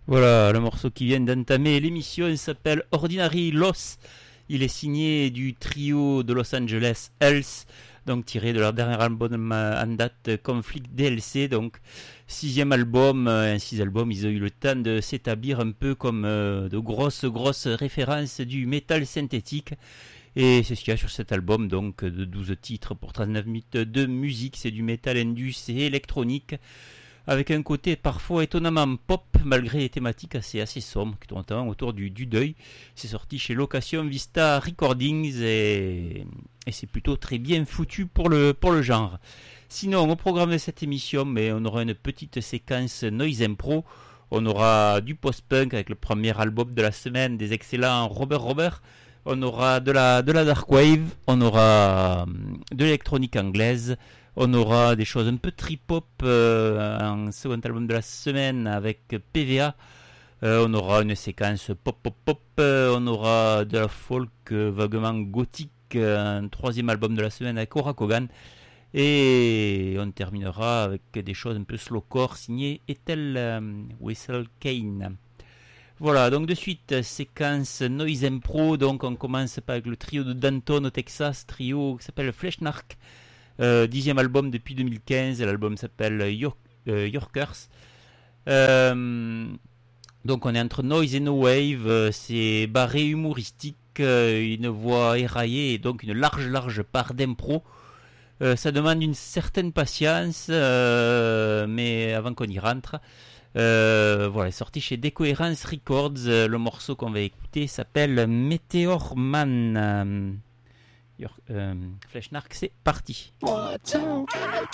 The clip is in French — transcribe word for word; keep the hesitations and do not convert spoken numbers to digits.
Voilà, le morceau qui vient d'entamer l'émission s'appelle Ordinary Loss. Il est signé du trio de Los Angeles Health, donc tiré de leur dernier album en date, Conflict D L C, donc sixième album, un six albums, ils ont eu le temps de s'établir un peu comme euh, de grosses grosses références du métal synthétique. Et c'est ce qu'il y a sur cet album, donc de douze titres pour trente-neuf minutes de musique, c'est du métal indus et électronique, avec un côté parfois étonnamment pop, malgré les thématiques assez, assez sombres, qui tournent autour du, du deuil. C'est sorti chez Location Vista Recordings, et, et c'est plutôt très bien foutu pour le, pour le genre. Sinon, au programme de cette émission, mais on aura une petite séquence Noise Impro, on aura du post-punk avec le premier album de la semaine des excellents Robert Robert, on aura de la, de la dark wave, on aura de l'électronique anglaise, on aura des choses un peu trip-hop, euh, un second album de la semaine avec P V A. Euh, on aura une séquence pop-pop-pop. Euh, on aura de la folk euh, vaguement gothique. Euh, un troisième album de la semaine avec Ora Kogan. Et on terminera avec des choses un peu slowcore signées Ethel euh, Whistle Kane. Voilà, donc de suite, séquence Noise Impro. Donc on commence avec le trio de Danton au Texas, trio qui s'appelle Fleshnark. Euh, dixième album depuis deux mille quinze, l'album s'appelle York, euh, Yorkers. Euh, donc on est entre noise et no wave, euh, c'est barré humoristique, euh, une voix éraillée et donc une large large part d'impro. Euh, ça demande une certaine patience, euh, mais avant qu'on y rentre, euh, voilà, sorti chez Decoherence Records. Euh, le morceau qu'on va écouter s'appelle Meteor Man. Euh, Fleshnark, c'est parti.